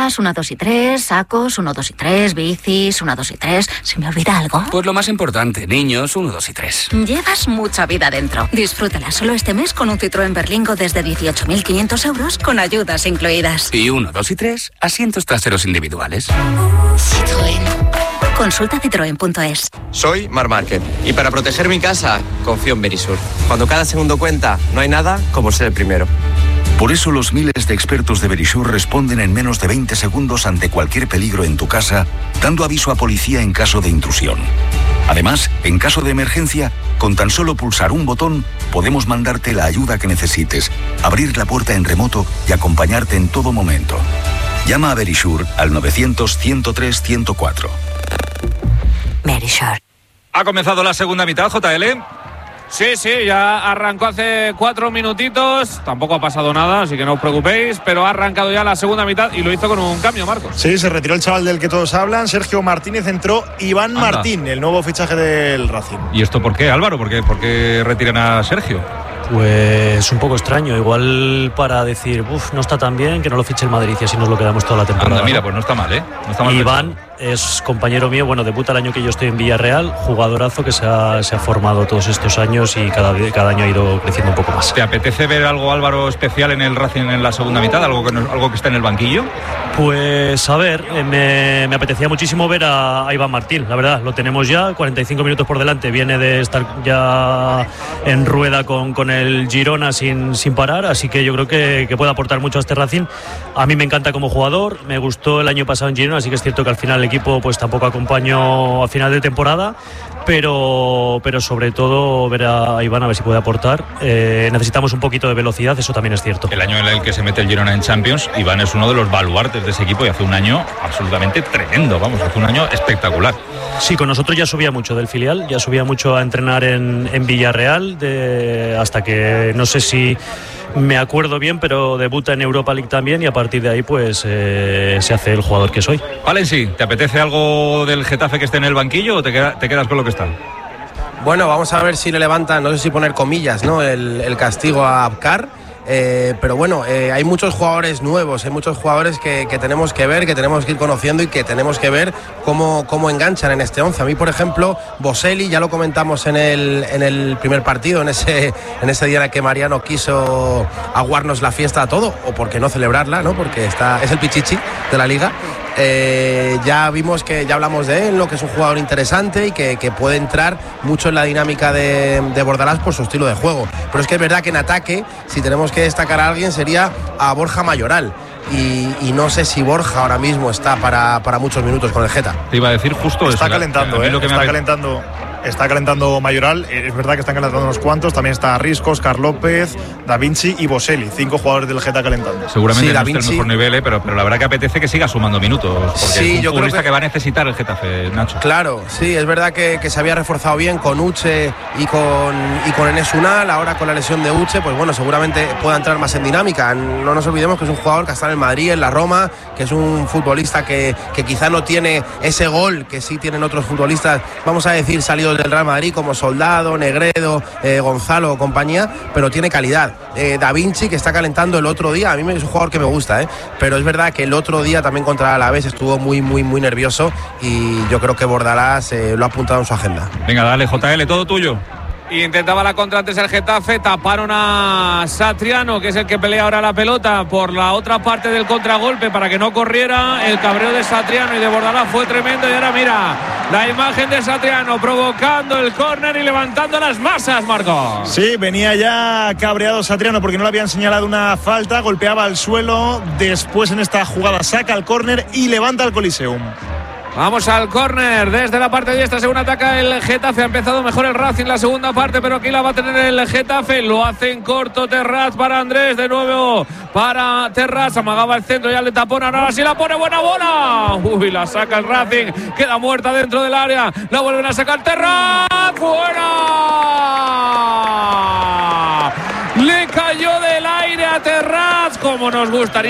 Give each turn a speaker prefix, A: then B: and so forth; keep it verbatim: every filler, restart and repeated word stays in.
A: Gafas, uno, dos y tres. Sacos, uno, dos y tres. Bicis, uno, dos y tres. ¿Se me olvida algo?
B: Pues lo más importante, niños, uno, dos y tres.
A: Llevas mucha vida dentro. Disfrútala solo este mes con un Citroën Berlingo desde dieciocho mil quinientos euros con ayudas incluidas.
B: Y uno, dos y tres, asientos traseros individuales.
A: Citroën. Consulta citroen punto es.
C: Soy Mar Márquez y para proteger mi casa confío en Verisur. Cuando cada segundo cuenta, no hay nada como ser el primero.
D: Por eso los miles de expertos de Verisur responden en menos de veinte segundos ante cualquier peligro en tu casa, dando aviso a policía en caso de intrusión. Además, en caso de emergencia, con tan solo pulsar un botón, podemos mandarte la ayuda que necesites, abrir la puerta en remoto y acompañarte en todo momento. Llama a Verisur al novecientos, ciento tres, ciento cuatro.
A: Verisur.
E: Ha comenzado la segunda mitad, J L. Sí, sí, ya arrancó hace cuatro minutitos. Tampoco ha pasado nada, así que no os preocupéis. Pero ha arrancado ya la segunda mitad y lo hizo con un cambio, Marcos.
F: Sí, se retiró el chaval del que todos hablan, Sergio Martínez. Entró Iván Anda. Martín, el nuevo fichaje del Racing.
E: ¿Y esto por qué, Álvaro? ¿Por qué, por qué retiran a Sergio?
G: Pues un poco extraño, igual para decir, uff, no está tan bien, que no lo fiche el Madrid y así nos lo quedamos toda la temporada.
E: Anda, mira, pues no está mal, ¿eh? No está mal.
G: Iván es compañero mío, bueno, debuta el año que yo estoy en Villarreal, jugadorazo que se ha, se ha formado todos estos años y cada, cada año ha ido creciendo un poco más.
E: ¿Te apetece ver algo, Álvaro, especial en el Racing en la segunda mitad? ¿Algo que, no, algo que está en el banquillo?
G: Pues a ver, eh, me, me apetecía muchísimo ver a, a Iván Martín, la verdad, lo tenemos ya, cuarenta y cinco minutos por delante, viene de estar ya en rueda con, con el Girona sin, sin parar, así que yo creo que, que puede aportar mucho a este Racing. A mí me encanta como jugador, me gustó el año pasado en Girona, así que es cierto que al final el equipo pues tampoco acompañó a final de temporada, pero, pero sobre todo ver a Iván a ver si puede aportar. Eh, necesitamos un poquito de velocidad, eso también es cierto.
E: El año en el que se mete el Girona en Champions, Iván es uno de los baluartes de ese equipo y hace un año absolutamente tremendo, vamos, hace un año espectacular.
G: Sí, con nosotros ya subía mucho del filial, ya subía mucho a entrenar en, en Villarreal, de, hasta que no sé si me acuerdo bien, pero debuta en Europa League también y a partir de ahí pues eh, se hace el jugador que soy.
E: Valenci, ¿te apetece algo del Getafe que esté en el banquillo o te, queda, te quedas con lo que está?
H: Bueno, vamos a ver si le levantan, no sé si poner comillas, ¿no? El, el castigo a Abkar. Eh, pero bueno, eh, hay muchos jugadores nuevos, hay muchos jugadores que, que tenemos que ver, que tenemos que ir conociendo y que tenemos que ver cómo, cómo enganchan en este once. A mí, por ejemplo, Boselli, ya lo comentamos en el, en el primer partido, en ese, en ese día en el que Mariano quiso aguarnos la fiesta a todo, o por qué no celebrarla, ¿no? Porque está, es el pichichi de la liga. Eh, ya vimos que ya hablamos de él, lo que es un jugador interesante y que, que puede entrar mucho en la dinámica de, de Bordalás por su estilo de juego. Pero es que es verdad que en ataque, si tenemos que destacar a alguien, sería a Borja Mayoral. Y, y no sé si Borja ahora mismo está para, para muchos minutos con el Geta.
E: Te iba a decir justo
F: está
E: eso.
F: Calentando, eh, lo que está me calentando. Está calentando Mayoral, es verdad que están calentando unos cuantos, también está Risco, Oscar López, Da Vinci y Boselli, cinco jugadores del Geta calentando.
E: Seguramente
F: sí,
E: no está el mejor nivel, eh, pero, pero la verdad que apetece que siga sumando minutos, porque
H: sí,
E: es un
H: yo
E: futbolista
H: creo que...
E: que va a necesitar el Getafe, Nacho.
H: Claro, sí, es verdad que, que se había reforzado bien con Uche y con, y con Enes Unal, ahora con la lesión de Uche, pues bueno, seguramente pueda entrar más en dinámica. No nos olvidemos que es un jugador que está en el Madrid, en la Roma, que es un futbolista que, que quizá no tiene ese gol que sí tienen otros futbolistas, vamos a decir, salidos del Real Madrid, como Soldado, Negredo, eh, Gonzalo o compañía, pero tiene calidad. Eh, Da Vinci, que está calentando el otro día, a mí es un jugador que me gusta, ¿eh? Pero es verdad que el otro día también contra Alavés estuvo muy, muy, muy nervioso y yo creo que Bordalás eh, lo ha apuntado en su agenda.
E: Venga, dale, J L, todo tuyo.
I: Y intentaba la contra antes el Getafe, taparon a Satriano, que es el que pelea ahora la pelota por la otra parte del contragolpe para que no corriera. El cabreo de Satriano y de Bordalás fue tremendo y ahora mira la imagen de Satriano provocando el córner y levantando las masas, Marco.
F: Sí, venía ya cabreado Satriano porque no le habían señalado una falta, golpeaba al suelo, después en esta jugada saca el córner y levanta el Coliseum.
I: Vamos al córner desde la parte diestra, según ataca el Getafe. Ha empezado mejor el Racing la segunda parte, pero aquí la va a tener el Getafe. Lo hace en corto Terraz para Andrés, de nuevo para Terraz. Amagaba el centro, ya le tapona, ahora sí la pone, buena bola. Uy, la saca el Racing, queda muerta dentro del área. La vuelven a sacar Terraz, fuera. Le cayó del aire a Terraz, como nos gustaría.